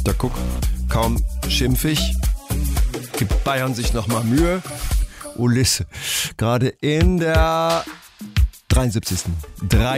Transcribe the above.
Da guck, kaum schimpfig, gibt Bayern sich nochmal Mühe. Ulisse, gerade in der 73.